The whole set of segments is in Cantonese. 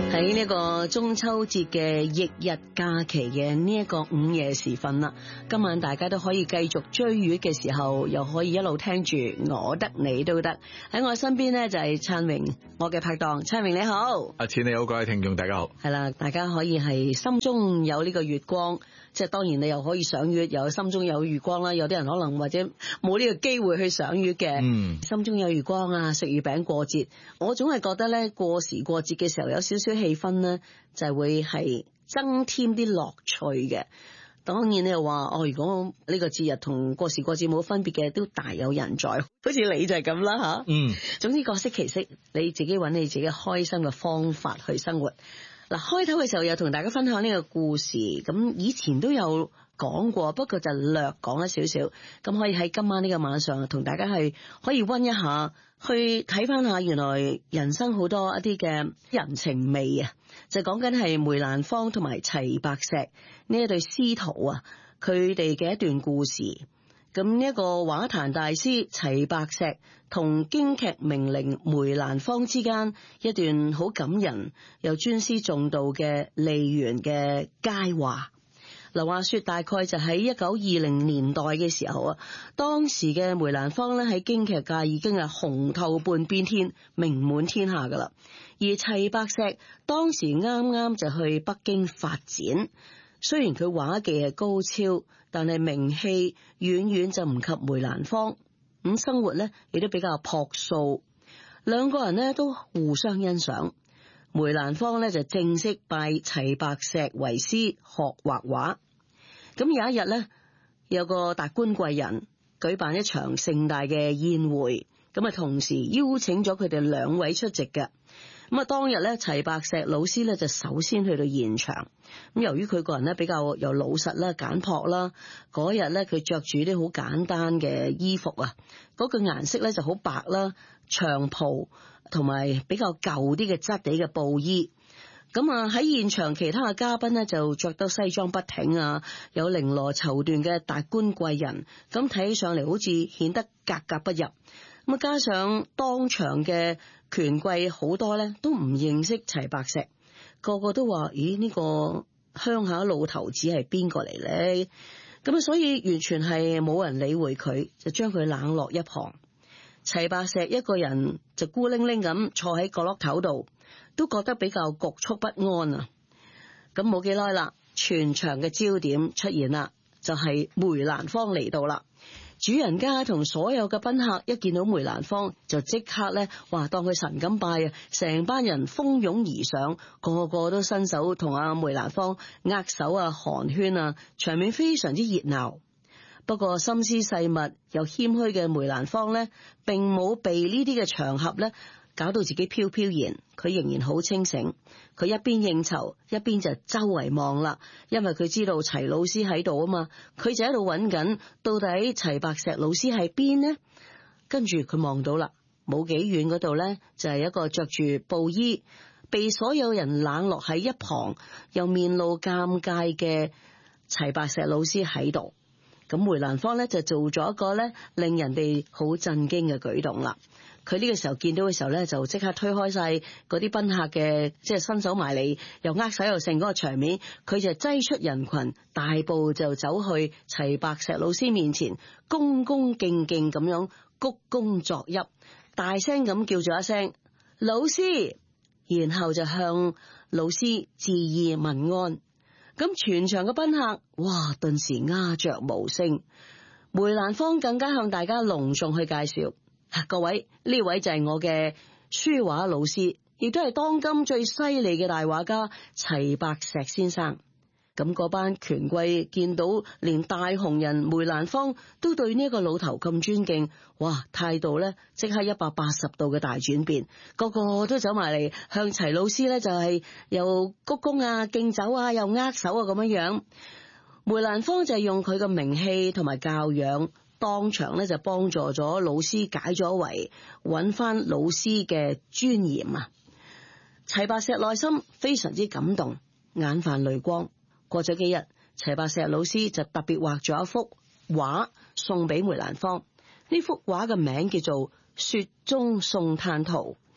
喺呢個中秋節嘅翌日假期嘅呢一個午夜時分啦，今晚大家都可以繼續追月嘅時候，又可以一路聽住我得你都得。喺我身邊呢，就係燦榮，我嘅拍檔。燦榮你好。 阿錢你好，各位聽眾大家好。 係啦，大家可以係心中有呢個月光，即係當然你又可以賞月，又心中有月光啦。有啲人可能或者冇呢個機會去賞月嘅，心中有月光啊，食月餅過節。我總係覺得咧，過時過節嘅時候有少少氣氛咧，就係會係增添啲樂趣嘅。當然你又話如果呢個節日同過時過節冇分別嘅，都大有人在。好似你就係咁啦吓。總之各適其適，你自己揾你自己開心嘅方法去生活。嗱，開頭嘅時候又同大家分享呢個故事，咁以前都有講過，不過就略講一少少，咁可以喺今晚呢個晚上同大家係可以溫一下，去睇翻下原來人生好多一啲嘅人情味啊，就講緊係梅蘭芳同埋齊白石呢一對師徒啊，佢哋嘅一段故事。咁呢一個畫壇大師齊白石同京劇名伶梅蘭芳之間一段好感人又尊師重道嘅梨園嘅佳話。嗱，話說大概就喺1920年代嘅時候啊，當時嘅梅蘭芳咧喺京劇界已經係紅透半邊天，名滿天下噶啦。而齊白石當時啱啱就去北京發展。雖然佢畫技係高超，但係名氣遠遠就唔及梅蘭芳。咁生活咧亦都比較樸素，兩個人咧都互相欣賞。梅蘭芳咧就正式拜齊白石為師學畫畫。咁有一日咧，有個達官貴人舉辦一場盛大嘅宴會，咁啊同時邀請咗佢哋兩位出席嘅。咁啊，當日咧，齊白石老師咧就首先去到現場。咁由於佢個人咧比較又老實啦、簡樸啦，嗰日咧佢着住啲好簡單嘅衣服啊，嗰個顏色咧就好白啦，長袍同埋比較舊啲嘅質地嘅布衣。咁啊喺現場其他嘅嘉賓咧就着得西裝筆挺啊，有綾羅綢緞嘅達官貴人，咁睇起上嚟好似顯得格格不入。咁加上當場嘅權貴好多咧都唔認識齊白石，個個都話：咦，呢個鄉下老頭子係邊個嚟咧？咁啊，所以完全係冇人理會佢，就將佢冷落一旁。齊白石一個人就孤零零咁坐喺角落頭度，都覺得比較局促不安啊。咁冇幾耐啦，全場嘅焦點出現啦，就係梅蘭芳嚟到啦。主人家同所有嘅賓客一見到梅蘭芳就即刻咧，話當佢神咁拜啊！成班人蜂擁而上，個個都伸手同阿梅蘭芳握手啊、寒暄啊，場面非常之熱鬧。不過心思細密又謙虛嘅梅蘭芳咧，並冇被呢啲嘅場合咧搞到自己飄飄然，佢仍然好清醒。佢一邊應酬一邊就周圍望啦，因為佢知道齊老師喺度啊嘛，佢就喺度揾緊到底齊白石老師喺邊呢？跟住佢望到啦，冇幾遠嗰度呢，就係一個着住布衣被所有人冷落喺一旁又面露尷尬嘅齊白石老師喺度。咁梅蘭芳呢，就做咗一個呢令人哋好震驚嘅舉動啦。佢呢個時候見到嘅時候咧，就即刻推開晒嗰啲賓客嘅，即係伸手埋嚟，又握手又剩嗰個場面，佢就擠出人群，大步就走去齊白石老師面前，恭恭敬敬咁樣鞠躬作揖，大聲咁叫咗一聲老師，然後就向老師致意問安。咁全場嘅賓客，哇，頓時鴉雀無聲。梅蘭芳更加向大家隆重去介紹。各位，呢位就係我嘅書畫老師，亦都係當今最犀利嘅大畫家齊白石先生。咁嗰班權貴見到連大紅人梅蘭芳都對呢個老頭咁尊敬，哇，態度咧即刻180度嘅大轉變，個個都走埋嚟向齊老師咧就係又鞠躬啊、敬酒啊、又握手啊咁樣樣。梅蘭芳就係用佢嘅名氣同埋教養，當場咧就幫助咗老師解咗圍，揾翻老師嘅尊嚴啊！齊白石內心非常之感動，眼泛淚光。過咗幾日，齊白石老師就特別畫咗一幅畫送俾梅蘭芳。呢幅畫嘅名叫做《雪中送炭圖》，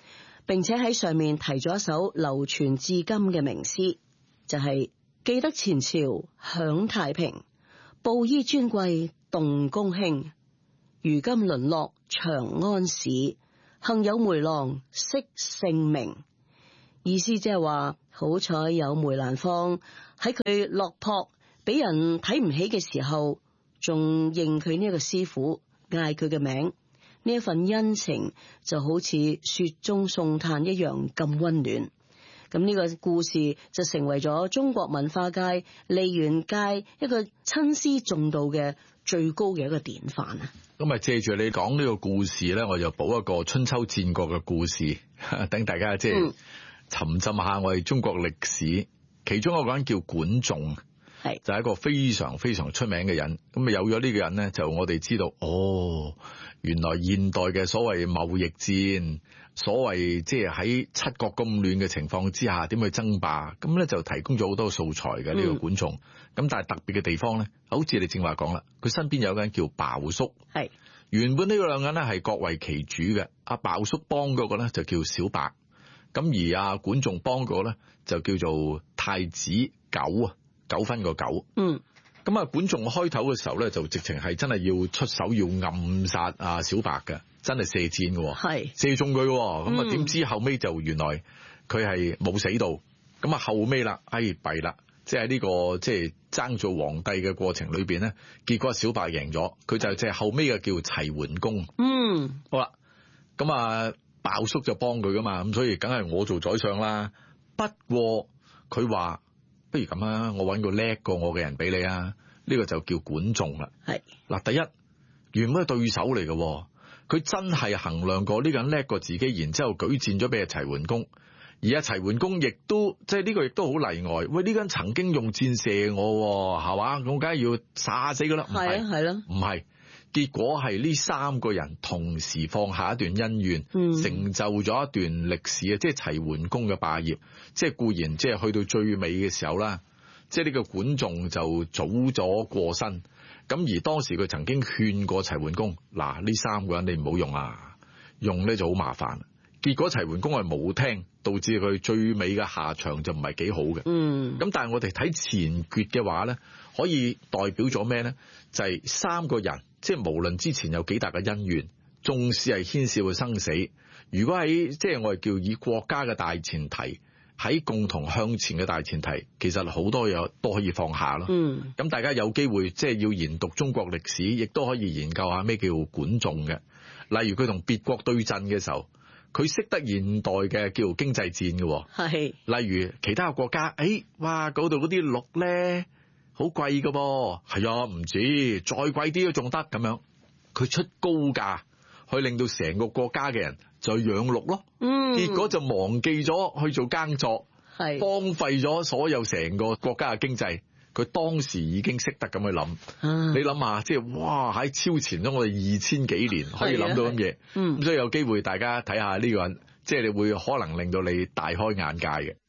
並且喺上面提咗一首流傳至今嘅名詩，就係記得前朝享太平，布衣尊貴動公卿，如今淪落長安市，幸有梅郎惜姓名。意思即係話，好彩有梅蘭芳喺佢落魄俾人睇唔起嘅時候，仲認佢呢一個師傅，嗌佢嘅名，呢一份恩情就好似雪中送炭一樣咁溫暖。咁呢個故事就成為咗中國文化界、梨園界一個親師重道嘅最高嘅一個典範啊！ 咁啊，借住你講呢個故事咧，我就補一個春秋戰國嘅故事，等大家即係沉浸下我哋中國歷史。其中一個人叫管仲，係就係一個非常非常出名嘅人。咁啊，有咗呢個人咧，就我哋知道，原來現代嘅所謂貿易戰，所謂即係喺七國咁亂嘅情況之下，點去爭霸？咁咧就提供咗好多素材嘅呢個管仲。咁但係特別嘅地方咧，好似你正話講啦，佢身邊有個人叫鮑叔，係原本呢個兩個人咧係各為其主嘅。阿鮑叔幫嗰個咧就叫小白。咁而阿管仲幫個咧就叫做太子糾啊，糾紛個糾。咁啊，管仲開頭嘅時候咧就直情係真係要出手要暗殺阿小白嘅，真係射箭嘅，係射中佢。咁啊，點知後尾就原來佢係冇死到。咁啊，後尾啦，弊啦，即係呢個即係爭做皇帝嘅過程裏邊咧，結果小白贏咗，佢就即係後尾嘅叫齊桓公。好啦，咁啊。鮑叔就幫佢噶嘛，咁所以梗係我做宰相啦。不過佢話不如咁啊，我搵個叻過我嘅人俾你啊。呢個就叫管仲啦。係嗱，第一原本係對手嚟嘅，佢真係衡量過呢個人叻過自己，然之後舉薦咗俾阿齊桓公。而阿齊桓公亦都即係呢個亦都好例外。喂，呢個人曾經用箭射我，係嘛？我梗係要殺死佢啦。係咯，唔係。結果係呢三個人同時放下一段恩怨，成就咗一段歷史啊！即係齊桓公嘅霸業，即係固然即係去到最尾嘅時候啦，即係呢個管仲就早咗過身。咁而當時佢曾經勸過齊桓公，嗱，呢三個人你唔好用啊，用咧就好麻煩。結果齊桓公係冇聽，導致佢最尾嘅下場就唔係幾好嘅。咁但係我哋睇前決嘅話咧，可以代表咗咩咧？就係三個人。即係無論之前有幾大嘅恩怨，縱使係牽涉到生死，如果喺即係我哋叫以國家嘅大前提，喺共同向前嘅大前提，其實好多嘢都可以放下咯。咁大家有機會即係要研讀中國歷史，亦都可以研究下咩叫管仲嘅。例如佢同別國對陣嘅時候，佢識得現代嘅叫經濟戰嘅。係，例如其他國家，哇嗰度嗰啲鹿咧。好貴噶噃，係啊，唔止，再貴啲都仲得咁樣。佢出高價去令到成個國家嘅人就養鹿咯，結果就忘記咗去做耕作，荒廢咗所有成個國家嘅經濟。佢當時已經識得咁去諗，你諗下，即係哇喺超前咗我哋2000幾年可以諗到咁嘢，咁所以有機會大家睇下呢個人，即係你會可能令到你大開眼界嘅。